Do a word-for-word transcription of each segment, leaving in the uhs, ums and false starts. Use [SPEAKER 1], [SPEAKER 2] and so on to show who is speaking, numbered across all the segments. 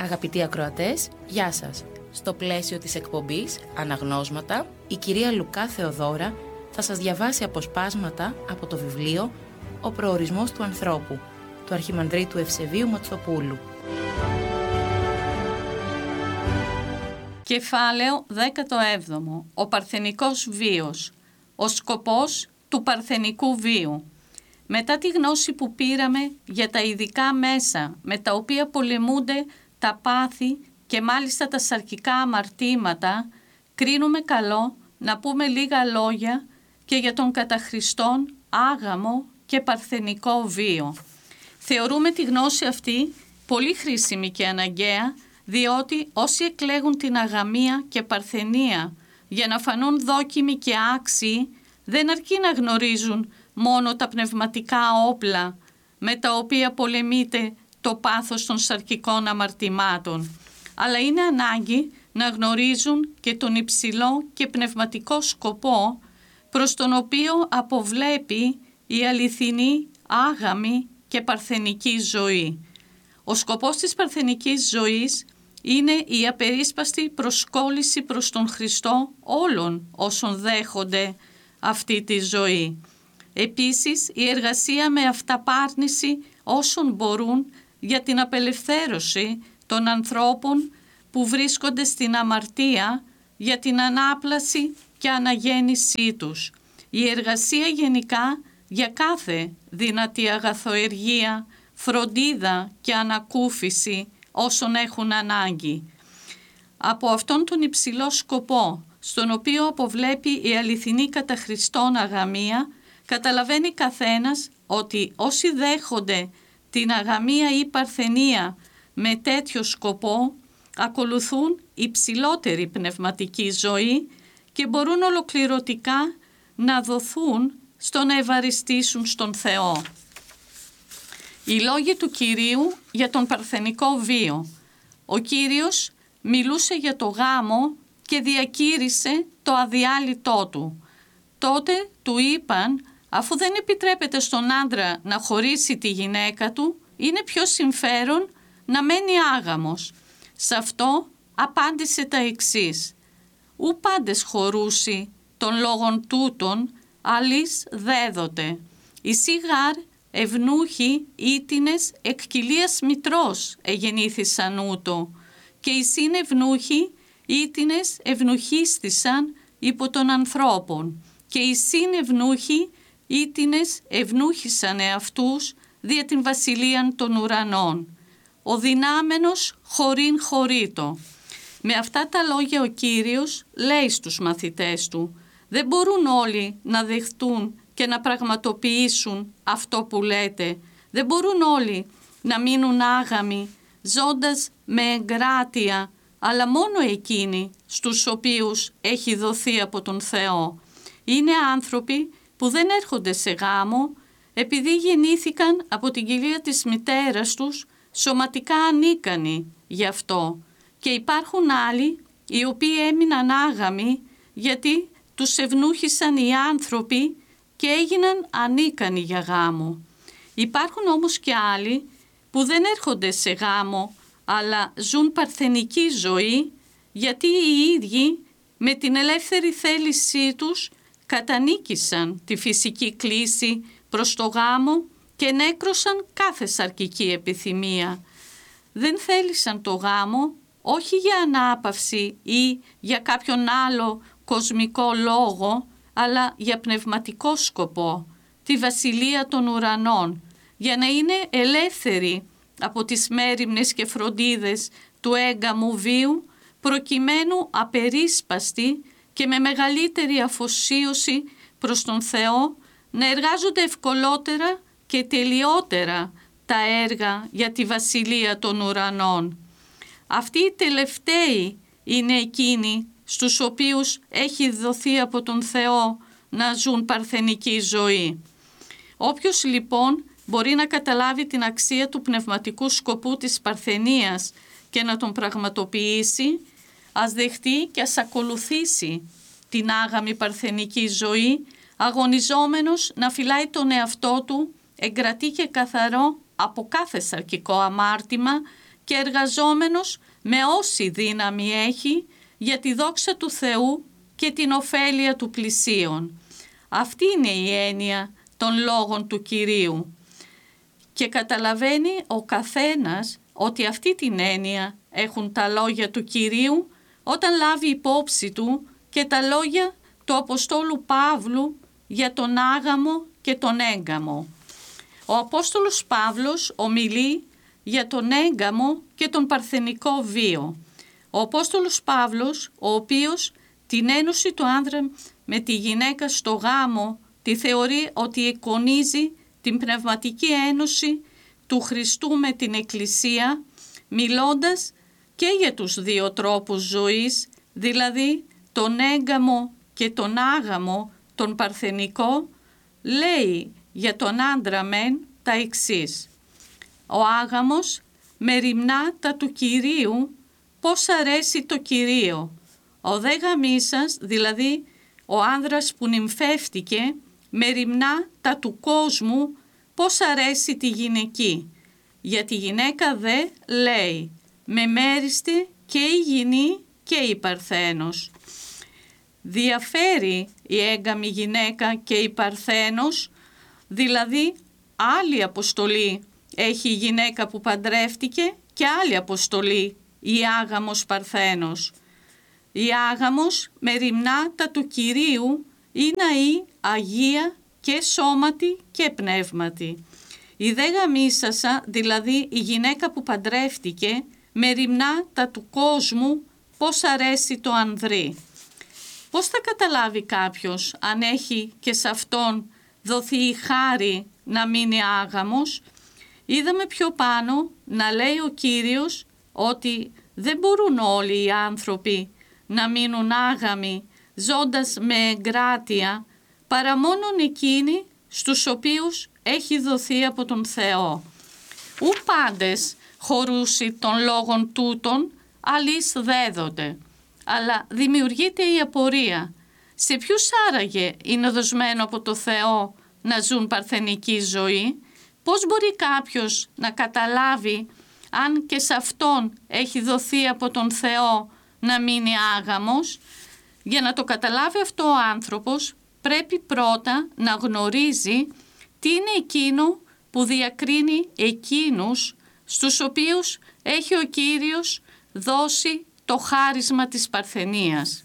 [SPEAKER 1] Αγαπητοί ακροατές, γεια σας. Στο πλαίσιο της εκπομπής Αναγνώσματα, η κυρία Λουκά Θεοδώρα θα σας διαβάσει αποσπάσματα από το βιβλίο «Ο προορισμός του ανθρώπου» του Αρχιμανδρίτου Ευσεβίου Ματσοπούλου.
[SPEAKER 2] Κεφάλαιο δέκατο έβδομο. Ο παρθενικός βίος. Ο σκοπός του παρθενικού βίου. Μετά τη γνώση που πήραμε για τα ειδικά μέσα με τα οποία πολεμούνται τα πάθη και μάλιστα τα σαρκικά αμαρτήματα, κρίνουμε καλό να πούμε λίγα λόγια και για τον κατά Χριστόν άγαμο και παρθενικό βίο. Θεωρούμε τη γνώση αυτή πολύ χρήσιμη και αναγκαία, διότι όσοι εκλέγουν την αγαμία και παρθενία για να φανούν δόκιμοι και άξιοι, δεν αρκεί να γνωρίζουν μόνο τα πνευματικά όπλα με τα οποία πολεμείται το πάθος των σαρκικών αμαρτημάτων, αλλά είναι ανάγκη να γνωρίζουν και τον υψηλό και πνευματικό σκοπό προς τον οποίο αποβλέπει η αληθινή, άγαμη και παρθενική ζωή. Ο σκοπός της παρθενικής ζωής είναι η απερίσπαστη προσκόλληση προς τον Χριστό όλων όσων δέχονται αυτή τη ζωή. Επίσης, η εργασία με αυταπάρνηση όσων μπορούν για την απελευθέρωση των ανθρώπων που βρίσκονται στην αμαρτία, για την ανάπλαση και αναγέννησή τους. Η εργασία γενικά για κάθε δυνατή αγαθοεργία, φροντίδα και ανακούφιση όσων έχουν ανάγκη. Από αυτόν τον υψηλό σκοπό, στον οποίο αποβλέπει η αληθινή κατά Χριστόν αγαμία, καταλαβαίνει καθένας ότι όσοι δέχονται την αγαμία ή παρθενία με τέτοιο σκοπό, ακολουθούν υψηλότερη πνευματική ζωή και μπορούν ολοκληρωτικά να δοθούν στο να ευαριστήσουν στον Θεό. Οι λόγοι του Κυρίου για τον παρθενικό βίο. Ο Κύριος μιλούσε για το γάμο και διακήρυσε το αδιάλειτό του. Τότε του είπαν, αφού δεν επιτρέπεται στον άντρα να χωρίσει τη γυναίκα του, είναι πιο συμφέρον να μένει άγαμος. Σε αυτό απάντησε τα εξής: «Ου πάντες χωρούσι των λόγων τούτων, αλής δέδοτε. Ισί γάρ ευνούχοι ήτινες εκ κοιλίας μητρός εγεννήθησαν ούτω, και ισίν ευνούχοι ήτινες ευνουχίστησαν υπό των ανθρώπων, και ισίν ευνούχοι ήτινες ευνούχησαν εαυτούς δια την βασιλείαν των ουρανών. Ο δυνάμενος χωρήν χωρίτο». Με αυτά τα λόγια ο Κύριος λέει στους μαθητές του: δεν μπορούν όλοι να δεχτούν και να πραγματοποιήσουν αυτό που λέτε. Δεν μπορούν όλοι να μείνουν άγαμοι, ζώντας με εγκράτεια, αλλά μόνο εκείνοι στους οποίους έχει δοθεί από τον Θεό. Είναι άνθρωποι που δεν έρχονται σε γάμο επειδή γεννήθηκαν από την κοιλία της μητέρας τους σωματικά ανίκανοι γι' αυτό. Και υπάρχουν άλλοι οι οποίοι έμειναν άγαμοι γιατί τους ευνούχησαν οι άνθρωποι και έγιναν ανίκανοι για γάμο. Υπάρχουν όμως και άλλοι που δεν έρχονται σε γάμο αλλά ζουν παρθενική ζωή γιατί οι ίδιοι με την ελεύθερη θέλησή τους κατανίκησαν τη φυσική κλίση προς το γάμο και νέκρωσαν κάθε σαρκική επιθυμία. Δεν θέλησαν το γάμο όχι για ανάπαυση ή για κάποιον άλλο κοσμικό λόγο, αλλά για πνευματικό σκοπό, τη βασιλεία των ουρανών, για να είναι ελεύθεροι από τις μέριμνες και φροντίδες του έγκαμου βίου, προκειμένου απερίσπαστοι και με μεγαλύτερη αφοσίωση προς τον Θεό να εργάζονται ευκολότερα και τελειότερα τα έργα για τη βασιλεία των ουρανών. Αυτοί οι τελευταίοι είναι εκείνοι στους οποίους έχει δοθεί από τον Θεό να ζουν παρθενική ζωή. Όποιος λοιπόν μπορεί να καταλάβει την αξία του πνευματικού σκοπού της παρθενίας και να τον πραγματοποιήσει, ας δεχτεί και ας ακολουθήσει την άγαμη παρθενική ζωή, αγωνιζόμενος να φυλάει τον εαυτό του εγκρατή και καθαρό από κάθε σαρκικό αμάρτημα και εργαζόμενος με όση δύναμη έχει για τη δόξα του Θεού και την ωφέλεια του πλησίον. Αυτή είναι η έννοια των λόγων του Κυρίου. Και καταλαβαίνει ο καθένας ότι αυτή την έννοια έχουν τα λόγια του Κυρίου όταν λάβει υπόψη του και τα λόγια του Αποστόλου Παύλου για τον άγαμο και τον έγκαμο. Ο Απόστολος Παύλος ομιλεί για τον έγκαμο και τον παρθενικό βίο. Ο Απόστολος Παύλος, ο οποίος την ένωση του άνδρα με τη γυναίκα στο γάμο τη θεωρεί ότι εικονίζει την πνευματική ένωση του Χριστού με την Εκκλησία, μιλώντας και για τους δύο τρόπους ζωής, δηλαδή τον έγκαμο και τον άγαμο, τον παρθενικό, λέει για τον άντρα μεν τα εξής. Ο άγαμος μεριμνά τα του Κυρίου, πώς αρέσει το Κυρίο. Ο δε γαμήσας, δηλαδή ο άνδρας που νυμφεύτηκε, μεριμνά τα του κόσμου, πώς αρέσει τη γυναική. Για τη γυναίκα δε λέει, με μέριστη και η γυνή και η παρθένος. Διαφέρει η έγκαμη γυναίκα και η παρθένος, δηλαδή άλλη αποστολή έχει η γυναίκα που παντρεύτηκε και άλλη αποστολή η άγαμος παρθένος. Η άγαμος μεριμνά τα του Κυρίου ή να ή αγία και σώματι και πνεύματι. Η δε γαμήσασα, δηλαδή η γυναίκα που παντρεύτηκε, μεριμνά τα του κόσμου, πώς αρέσει το ανδρί. Πώς θα καταλάβει κάποιος αν έχει και σε αυτόν δοθεί η χάρη να μείνει άγαμος? Είδαμε πιο πάνω να λέει ο Κύριος ότι δεν μπορούν όλοι οι άνθρωποι να μείνουν άγαμοι ζώντας με εγκράτεια παρά μόνον εκείνοι στους οποίους έχει δοθεί από τον Θεό. Ου πάντες χωρούσι των λόγων τούτων αλείς δέδονται. Αλλά δημιουργείται η απορία. Σε ποιους άραγε είναι δοσμένο από το Θεό να ζουν παρθενική ζωή? Πώς μπορεί κάποιος να καταλάβει αν και σε αυτόν έχει δοθεί από τον Θεό να μείνει άγαμος? Για να το καταλάβει αυτό ο άνθρωπος πρέπει πρώτα να γνωρίζει τι είναι εκείνο που διακρίνει εκείνους στους οποίους έχει ο Κύριος δώσει το χάρισμα της παρθενίας.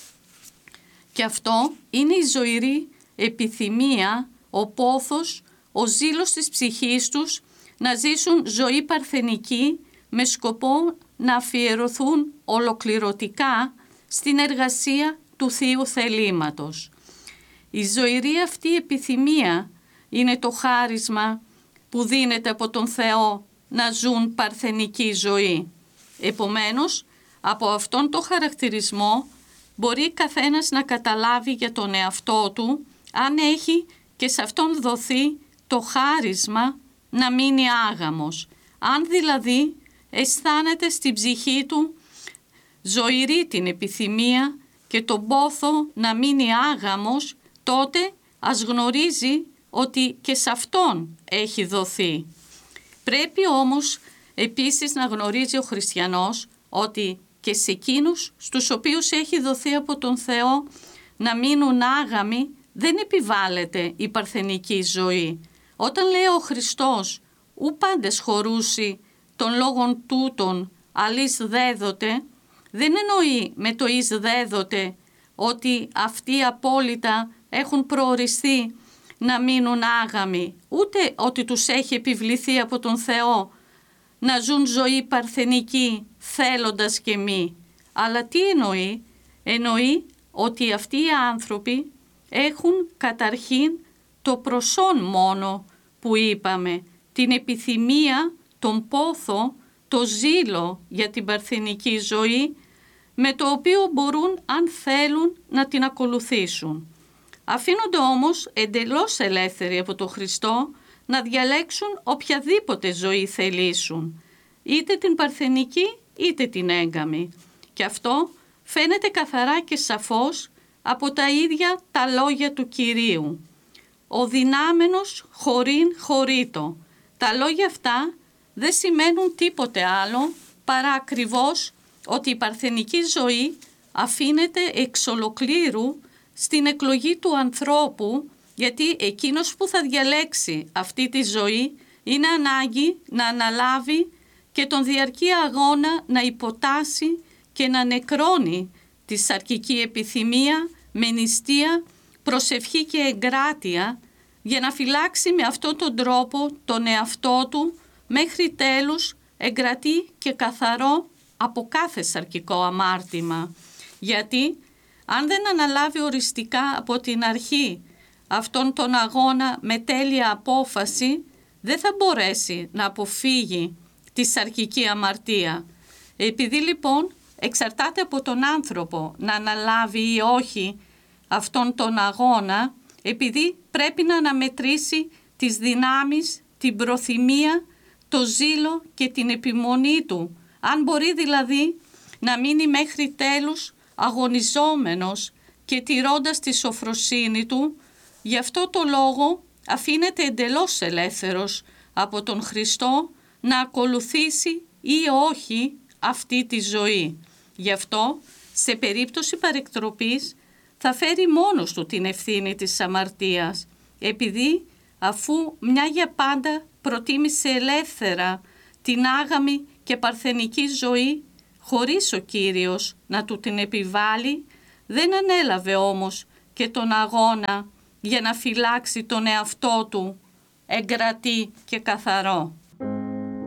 [SPEAKER 2] Και αυτό είναι η ζωηρή επιθυμία, ο πόθος, ο ζήλος της ψυχής τους να ζήσουν ζωή παρθενική με σκοπό να αφιερωθούν ολοκληρωτικά στην εργασία του Θείου θελήματος. Η ζωηρή αυτή επιθυμία είναι το χάρισμα που δίνεται από τον Θεό να ζουν παρθενική ζωή. Επομένως, από αυτόν το χαρακτηρισμό μπορεί καθένας να καταλάβει για τον εαυτό του αν έχει και σε αυτόν δοθεί το χάρισμα να μείνει άγαμος. Αν δηλαδή αισθάνεται στην ψυχή του ζωηρή την επιθυμία και τον πόθο να μείνει άγαμος, τότε ας γνωρίζει ότι και σε αυτόν έχει δοθεί. Πρέπει όμως επίσης να γνωρίζει ο χριστιανός ότι και σε εκείνους στους οποίους έχει δοθεί από τον Θεό να μείνουν άγαμοι δεν επιβάλλεται η παρθενική ζωή. Όταν λέει ο Χριστός ου πάντες χωρούσι των λόγων τούτων αλείς δέδοτε, δεν εννοεί με το εις δέδοτε ότι αυτοί απόλυτα έχουν προοριστεί να μείνουν άγαμοι, ούτε ότι τους έχει επιβληθεί από τον Θεό να ζουν ζωή παρθενική θέλοντας και μη. Αλλά τι εννοεί? Εννοεί ότι αυτοί οι άνθρωποι έχουν καταρχήν το προσόν μόνο που είπαμε, την επιθυμία, τον πόθο, το ζήλο για την παρθενική ζωή, με το οποίο μπορούν αν θέλουν να την ακολουθήσουν. Αφήνονται όμως εντελώς ελεύθεροι από τον Χριστό να διαλέξουν οποιαδήποτε ζωή θελήσουν, είτε την παρθενική είτε την έγκαμη. Και αυτό φαίνεται καθαρά και σαφώς από τα ίδια τα λόγια του Κυρίου. Ο δυνάμενος χωρήν χωρίτο. Τα λόγια αυτά δεν σημαίνουν τίποτε άλλο παρά ακριβώς ότι η παρθενική ζωή αφήνεται εξ ολοκλήρου στην εκλογή του ανθρώπου, γιατί εκείνος που θα διαλέξει αυτή τη ζωή είναι ανάγκη να αναλάβει και τον διαρκή αγώνα να υποτάσει και να νεκρώνει τη σαρκική επιθυμία με νηστεία, προσευχή και εγκράτεια, για να φυλάξει με αυτόν τον τρόπο τον εαυτό του μέχρι τέλους εγκρατή και καθαρό από κάθε σαρκικό αμάρτημα. Γιατί αν δεν αναλάβει οριστικά από την αρχή αυτόν τον αγώνα με τέλεια απόφαση, δεν θα μπορέσει να αποφύγει τη σαρκική αμαρτία. Επειδή λοιπόν εξαρτάται από τον άνθρωπο να αναλάβει ή όχι αυτόν τον αγώνα, επειδή πρέπει να αναμετρήσει τις δυνάμεις, την προθυμία, το ζήλο και την επιμονή του, αν μπορεί δηλαδή να μείνει μέχρι τέλους αγωνιζόμενος και τηρώντας τη σοφροσύνη του. Γι' αυτό το λόγο αφήνεται εντελώς ελεύθερος από τον Χριστό να ακολουθήσει ή όχι αυτή τη ζωή. Γι' αυτό σε περίπτωση παρεκτροπής θα φέρει μόνος του την ευθύνη της αμαρτίας, επειδή αφού μια για πάντα προτίμησε ελεύθερα την άγαμη και παρθενική ζωή, χωρίς ο Κύριος να του την επιβάλλει, δεν ανέλαβε όμως και τον αγώνα για να φυλάξει τον εαυτό του εγκρατή και καθαρό.